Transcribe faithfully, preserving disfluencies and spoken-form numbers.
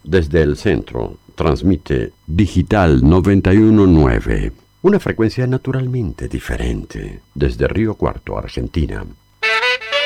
Desde el centro, transmite Digital noventa y uno punto nueve, una frecuencia naturalmente diferente. Desde Río Cuarto, Argentina,